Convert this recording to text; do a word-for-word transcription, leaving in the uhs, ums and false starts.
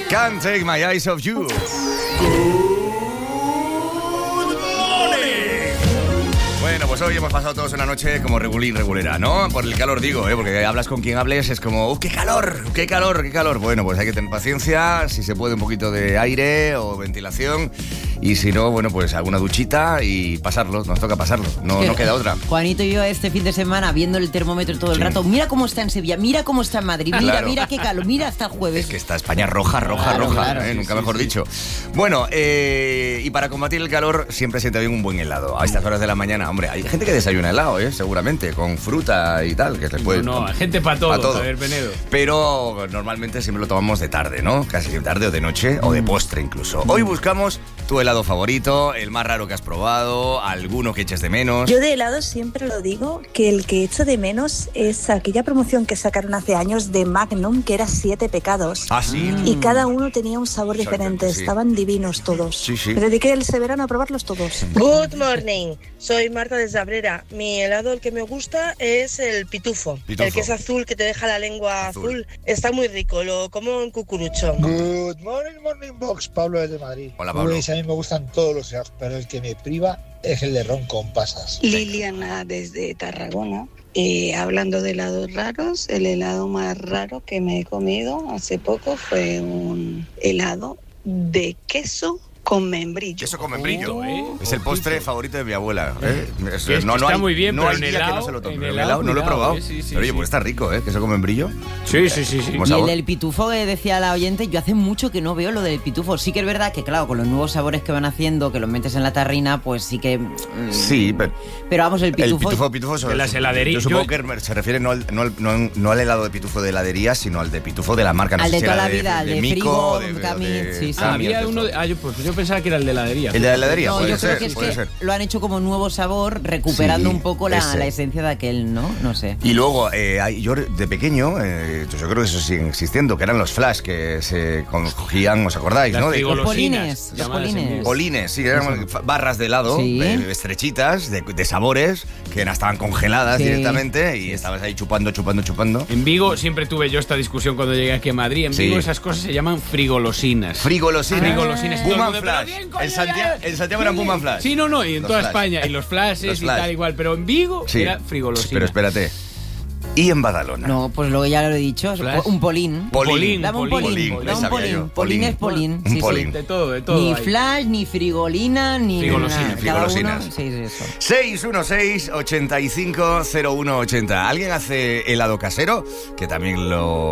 Can't Take My Eyes Off You. Bueno, pues hoy hemos pasado todos una noche como regulín, regulera, ¿no? Por el calor digo, ¿eh? Porque hablas con quien hables, es como, ¡uh, qué calor! ¡Qué calor! ¡Qué calor! Bueno, pues hay que tener paciencia, si se puede un poquito de aire o ventilación, y si no, bueno, pues alguna duchita y pasarlo, nos toca pasarlo, no, no queda otra. Juanito y yo este fin de semana viendo el termómetro todo el Sí. rato, mira cómo está en Sevilla, mira cómo está en Madrid, mira, Claro. mira qué calor, mira hasta el jueves. Es que está España roja, roja, Claro, roja, claro, ¿eh? sí, Nunca sí, mejor sí. dicho. Bueno, eh, y para combatir el calor siempre sienta bien un buen helado. A estas horas de la mañana, hombre, hay gente que desayuna helado, ¿eh? Seguramente, con fruta y tal, que se puede... No, no, hay gente para todo, pa' todo. Javier Penedo. Pero normalmente siempre lo tomamos de tarde, ¿no? Casi de tarde o de noche, o de postre incluso. Hoy buscamos tu helado favorito, el más raro que has probado, alguno que eches de menos. Yo de helado siempre lo digo, que el que echo de menos es aquella promoción que sacaron hace años de Magnum, que era Siete Pecados. Ah, sí. Y cada uno tenía un sabor diferente, Sí. estaban divinos todos. Sí, sí. Me dediqué ese verano a probarlos todos. Good morning, soy Marta de Sabrera. Mi helado, el que me gusta, es el pitufo. Pitufo. El que es azul, que te deja la lengua Azul. azul. Está muy rico, lo como en cucurucho. Good morning, morning box, Pablo desde Madrid. Hola, Pablo. Pues a mí me gustan todos los helados, pero el que me priva es el de ron con pasas. Liliana desde Tarragona. Eh, hablando de helados raros, el helado más raro que me he comido hace poco fue un helado de queso con membrillo. Queso con membrillo. Ojito, ¿eh? Es el postre favorito de mi abuela. ¿eh? Es- Que es que está muy bien, no pero hay en día que helado- no se lo tome. en Pero en helado, helado no lo he cuidado, probado. eh, sí, sí, pero oye, sí. pues está rico, ¿eh? Queso con membrillo. Sí, sí, sí, sí. Como Y el sabor. del pitufo que decía la oyente, yo hace mucho que no veo lo del pitufo. Sí que es verdad que, claro, con los nuevos sabores que van haciendo, que los metes en la tarrina, pues sí que... mm, Sí, pero Pero vamos, el el pitufo... pitufo, pitufo sobre- De las heladerías. Yo supongo Yo- que se refiere no al, no, al, no, no al helado de pitufo de heladería, sino al de pitufo de la marca. No Al sé de si toda era la vida, al de Mico, Frigo, de, de- Gami, de- sí, sí. Ah, Gami, había de uno de, todo. ah, yo, pues yo pensaba que era el de heladería. El de la heladería, No, puede yo ser, creo que es puede que ser. lo han hecho como nuevo sabor, recuperando Sí, un poco la, ese. la esencia de aquel, ¿no? No sé. Y luego, eh, hay- yo de pequeño, eh, yo creo que eso sigue existiendo, que eran los flash que se cogían, ¿os acordáis, Las no? De- frigolosinas, polines, los llamadas en polines. inglés. Polines, sí, eran barras de helado, Sí. eh, estrechitas, de, de sabores, que estaban congeladas Sí. directamente y estabas ahí chupando, chupando, chupando. En Vigo siempre tuve yo esta discusión cuando llegué aquí a Madrid. En Sí. Vigo esas cosas se llaman frigolosinas. Frigolosinas. Frigolosinas. Boom Todo el and mundo, Flash. pero bien, coño, En Santiago, ya. en Santiago eran Boom and Flash. Sí, no, no, y en Los toda flash. España. Y los flashes Los y flash. tal igual. Pero en Vigo Sí. era frigolosina. Pero espérate. Y en Badalona. No, pues luego ya lo he dicho, es Flash. un polín. Polín. Dame un polín, polín, polín, dame esa un sabía yo. polín. Polín es polín. Un sí, sí. polín. De todo, de todo. Ni hay. flash, ni frigolina, ni... Frigolosina, nada. Cada uno- frigolosinas. Sí, sí, eso. seis uno seis, ochenta y cinco, cero uno ochenta. ¿Alguien hace helado casero? Que también lo